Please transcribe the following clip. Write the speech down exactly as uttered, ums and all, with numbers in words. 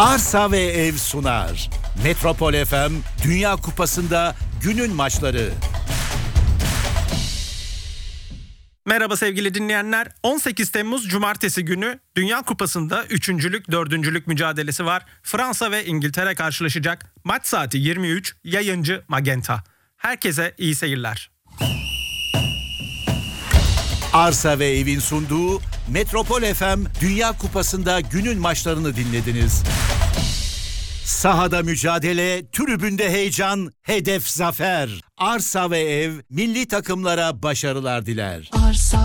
Arsa ve Ev sunar. Metropol F M Dünya Kupası'nda günün maçları. Merhaba sevgili dinleyenler. on sekiz Temmuz Cumartesi günü Dünya Kupası'nda üçüncülük dördüncülük mücadelesi var. Fransa ve İngiltere karşılaşacak. Maç saati yirmi üç, yayıncı Magenta. Herkese iyi seyirler. Arsa ve Ev'in sunduğu Metropol F M Dünya Kupası'nda günün maçlarını dinlediniz. Sahada mücadele, tribünde heyecan, hedef zafer. Arsa ve Ev milli takımlara başarılar diler. Arsa